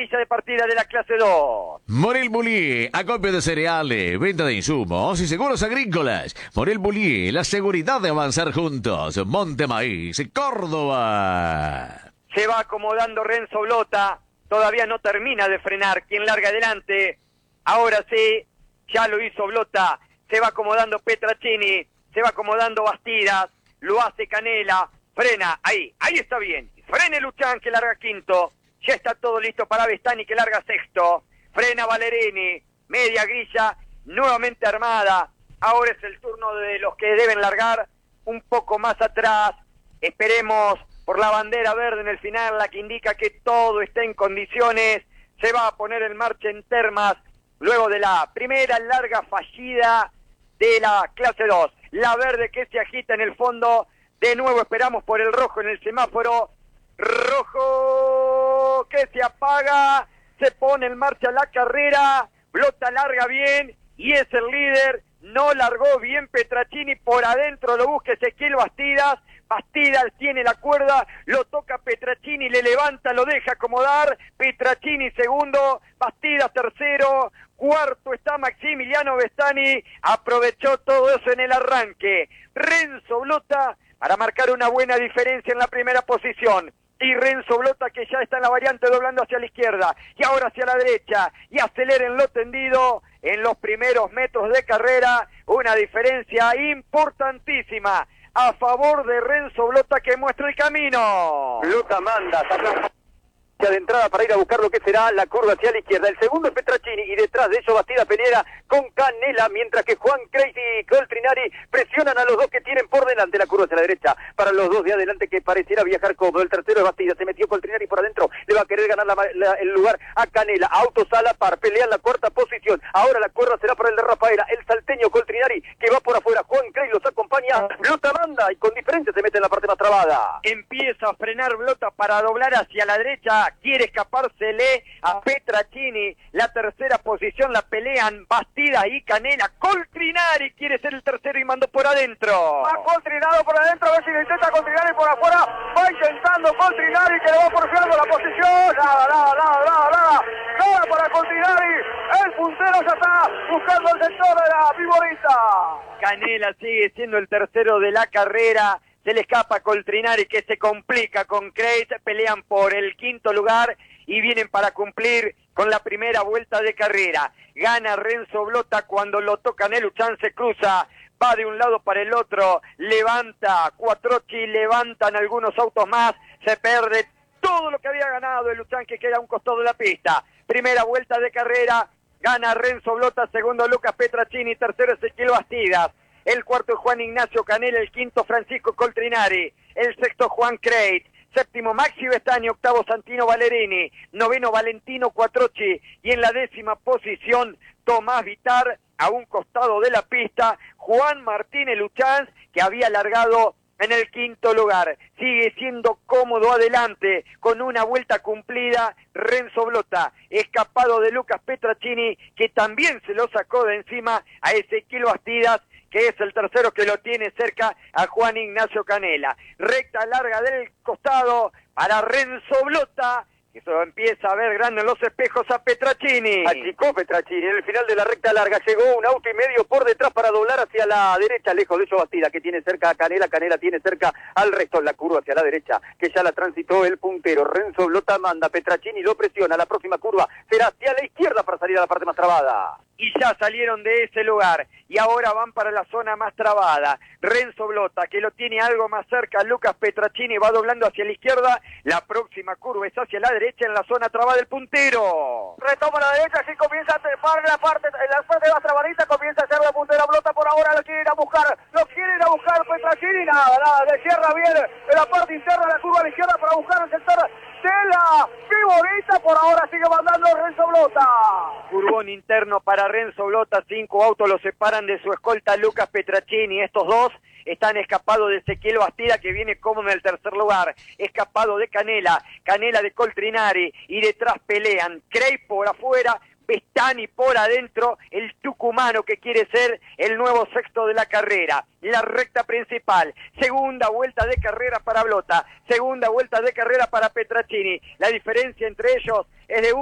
grilla de partida de la clase 2. Morel Bullier, acopio de cereales, venta de insumos y seguros agrícolas. Morel Bullier, la seguridad de avanzar juntos. Monte Maíz, Córdoba. Se va acomodando Renzo Blota, todavía no termina de frenar. ¿Quién larga adelante? Ahora sí, ya lo hizo Blota. Se va acomodando Petracini, se va acomodando Bastidas, lo hace Canela, frena, ahí está bien. Frene Luchán que larga quinto, ya está todo listo para Bestani que larga sexto. Frena Valerini, media grilla, nuevamente armada. Ahora es el turno de los que deben largar un poco más atrás. Esperemos por la bandera verde en el final, la que indica que todo está en condiciones. Se va a poner en marcha en Termas, luego de la primera larga fallida de la clase 2. La verde que se agita en el fondo. De nuevo esperamos por el rojo en el semáforo. Rojo que se apaga. Se pone en marcha la carrera. Blota larga bien y es el líder. No largó bien Petracini, por adentro lo busca Ezequiel Bastidas. Bastidas tiene la cuerda, lo toca Petracini, le levanta, lo deja acomodar. Petracini segundo, Bastidas tercero, cuarto está Maximiliano Bestani. Aprovechó todo eso en el arranque. Renzo Blota para marcar una buena diferencia en la primera posición. Y Renzo Blota que ya está en la variante doblando hacia la izquierda y ahora hacia la derecha y acelera en lo tendido en los primeros metros de carrera. Una diferencia importantísima a favor de Renzo Blota que muestra el camino. Blota manda, saca de entrada para ir a buscar lo que será la curva hacia la izquierda. El segundo es Petracini y detrás de ellos Bastida Peneda con Canela, mientras que Juan Crazy y Coltrinari presionan a los dos que tienen por delante. La curva hacia la derecha para los dos de adelante que pareciera viajar cómodo. El tercero es Bastida, se metió Coltrinari por adentro, le va a querer ganar el lugar a Canela. Autos a la par, pelean la cuarta posición. Ahora la curva será para el de Rafaela, el salteño Coltrinari que va por afuera. Juan Crazy los acompaña, Blota manda y con diferencia se mete en la parte más trabada. Empieza a frenar Blota para doblar hacia la derecha. Quiere escapársele a Petracini. La tercera posición la pelean Bastida y Canela. Coltrinari quiere ser el tercero y mandó por adentro. Va Coltrinari por adentro, a ver si lo intenta Coltrinari por afuera. Va intentando Coltrinari que le va porfiando la posición. Nada para Coltrinari. El puntero ya está buscando el sector de la viborita. Canela sigue siendo el tercero de la carrera. Se le escapa a Coltrinari que se complica con Kreis, pelean por el quinto lugar y vienen para cumplir con la primera vuelta de carrera. Gana Renzo Blota cuando lo toca Neluchán, se cruza, va de un lado para el otro, levanta Cuatrochi, levantan algunos autos más, se pierde todo lo que había ganado el Luchán que queda a un costado de la pista. Primera vuelta de carrera, gana Renzo Blota, segundo Lucas Petracini, tercero Ezequiel Bastidas. El cuarto es Juan Ignacio Canela, el quinto Francisco Coltrinari, el sexto Juan Creit, séptimo Maxi Bestani, octavo Santino Valerini, noveno Valentino Cuatrochi y en la décima posición Tomás Vitar, a un costado de la pista, Juan Martínez Luchanz que había largado en el quinto lugar. Sigue siendo cómodo adelante con una vuelta cumplida Renzo Blota, escapado de Lucas Petracini que también se lo sacó de encima a Ezequiel Bastidas, que es el tercero que lo tiene cerca a Juan Ignacio Canela. Recta larga del costado para Renzo Blota, que se empieza a ver grande en los espejos a Petracini. Achicó Petracini, en el final de la recta larga llegó un auto y medio por detrás para doblar hacia la derecha, lejos de ellos Bastida, que tiene cerca a Canela, Canela tiene cerca al resto, en la curva hacia la derecha, que ya la transitó el puntero. Renzo Blota manda, Petracini lo presiona, la próxima curva será hacia la izquierda para salir a la parte más trabada. Y ya salieron de ese lugar y ahora van para la zona más trabada. Renzo Blota, que lo tiene algo más cerca, Lucas Petracini va doblando hacia la izquierda, la próxima curva es hacia la derecha en la zona trabada del puntero. Retoma la derecha, así comienza a trepar en la parte más trabadita, comienza a hacer la puntera Blota por ahora, lo quiere ir a buscar Petracini, nada, le cierra bien en la parte interna de la curva a la izquierda para buscar el sector de la viborita, por ahora sigue mandando Renzo Blota. Curvón interno para Renzo Blota, 5 autos lo separan de su escolta Lucas Petracini, estos dos están escapados de Ezequiel Bastida que viene cómodo en el tercer lugar, escapado de Canela de Coltrinari y detrás pelean Crey por afuera, Bestani por adentro, el tucumano que quiere ser el nuevo sexto de la carrera. La recta principal, segunda vuelta de carrera para Blota, segunda vuelta de carrera para Petracini. La diferencia entre ellos es de